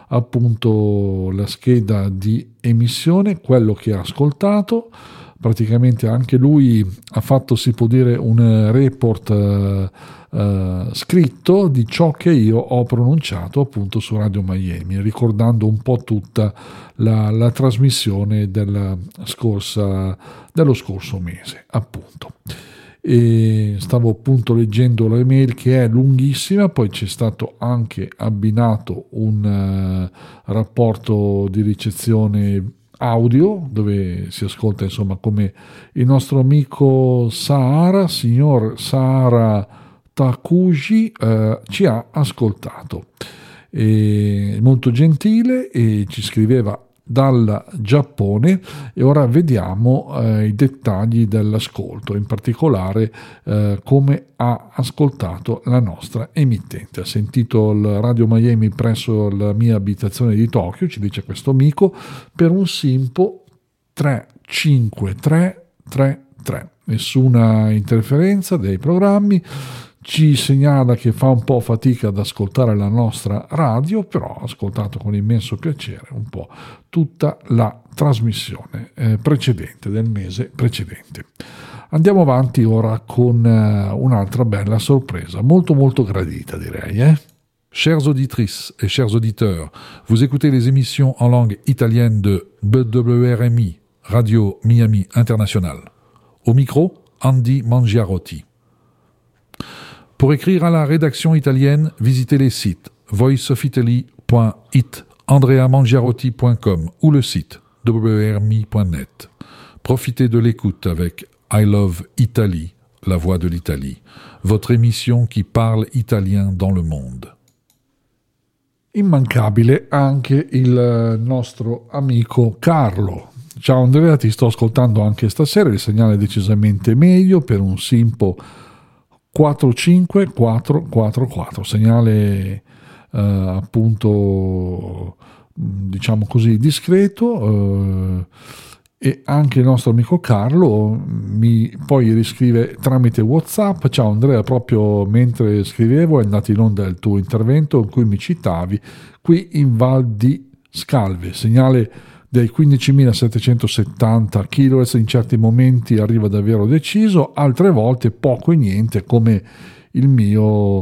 appunto la scheda di emissione, quello che ha ascoltato. Praticamente anche lui ha fatto, si può dire, un report scritto di ciò che io ho pronunciato appunto su Radio Miami, ricordando un po' tutta la trasmissione dello scorso mese appunto. E stavo appunto leggendo l'email, che è lunghissima, poi c'è stato anche abbinato un rapporto di ricezione audio dove si ascolta insomma come il nostro amico signor Sahara Takuji ci ha ascoltato, molto gentile, e ci scriveva dal Giappone. E ora vediamo i dettagli dell'ascolto, in particolare come ha ascoltato la nostra emittente. Ha sentito il Radio Miami presso la mia abitazione di Tokyo, ci dice questo amico, per un Simpo 35333, nessuna interferenza dei programmi. Ci segnala che fa un po' fatica ad ascoltare la nostra radio, però ha ascoltato con immenso piacere un po' tutta la trasmissione precedente, del mese precedente. Andiamo avanti ora con un'altra bella sorpresa, molto molto gradita direi. Chères auditrices et chers auditeurs, vous écoutez les émissions en langue italienne de WRMI, Radio Miami International. Au micro, Andy Mangiarotti. Pour écrire à la rédaction italienne, visitez les sites voiceofitaly.it, andreamangiarotti.com ou le site wrmi.net. Profitez de l'écoute avec I Love Italy, la voix de l'Italie, votre émission qui parle italien dans le monde. Immancabile anche il nostro amico Carlo. Ciao Andrea, ti sto ascoltando anche stasera, il segnale è decisamente meglio per un Simpo 45444, segnale appunto diciamo così discreto, e anche il nostro amico Carlo mi poi riscrive tramite WhatsApp: ciao Andrea, proprio mentre scrivevo è andato in onda il tuo intervento in cui mi citavi qui in Val di Scalve, segnale dei 15.770 kHz, in certi momenti arriva davvero deciso, altre volte poco e niente, come il mio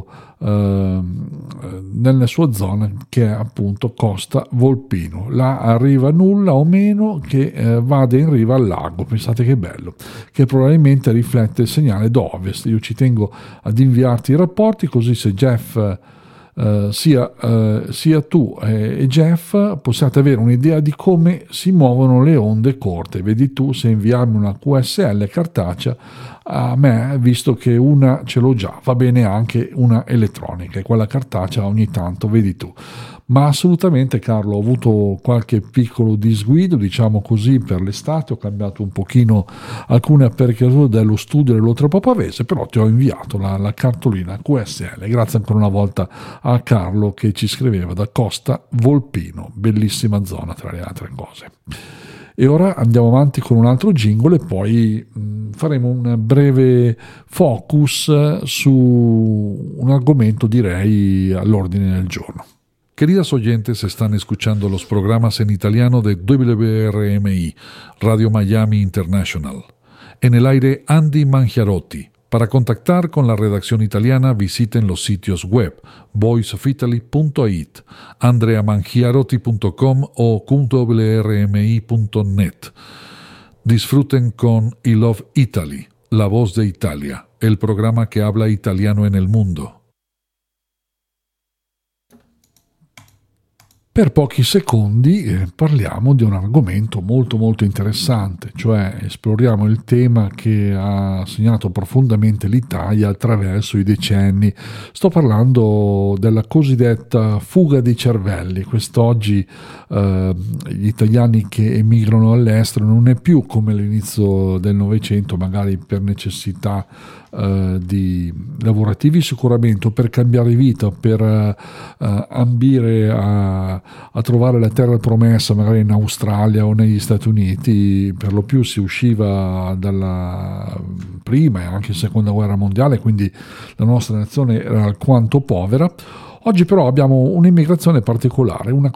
nella sua zona, che è appunto Costa Volpino. Là arriva nulla o meno che vada in riva al lago, pensate che bello, che probabilmente riflette il segnale d'ovest. Io ci tengo ad inviarti i rapporti, così se Jeff sia tu e Jeff possiate avere un'idea di come si muovono le onde corte. Vedi tu se inviarmi una QSL cartacea. A me, visto che una ce l'ho già, va bene anche una elettronica, e quella cartacea ogni tanto, vedi tu. Ma assolutamente Carlo, ho avuto qualche piccolo disguido, diciamo così, per l'estate. Ho cambiato un pochino alcune apparecchiature dello studio dell'Oltre Pavese, però ti ho inviato la cartolina QSL. Grazie ancora una volta a Carlo che ci scriveva da Costa Volpino, bellissima zona tra le altre cose. E ora andiamo avanti con un altro jingle e poi faremo un breve focus su un argomento, direi, all'ordine del giorno. Queridas oyentes, están escuchando los programas en italiano de WRMI, Radio Miami International. En el aire, Andy Mangiarotti. Para contactar con la redacción italiana, visiten los sitios web voiceofitaly.it, andreamangiarotti.com o wrmi.net. Disfruten con I Love Italy, la voz de Italia, el programa que habla italiano en el mundo. Per pochi secondi parliamo di un argomento molto molto interessante, cioè esploriamo il tema che ha segnato profondamente l'Italia attraverso i decenni. Sto parlando della cosiddetta fuga dei cervelli. Quest'oggi gli italiani che emigrano all'estero non è più come all'inizio del Novecento, magari per necessità di lavorativi sicuramente, o per cambiare vita, per ambire a trovare la terra promessa magari in Australia o negli Stati Uniti. Per lo più si usciva dalla prima e anche seconda guerra mondiale, quindi la nostra nazione era alquanto povera. Oggi però abbiamo un'immigrazione particolare, una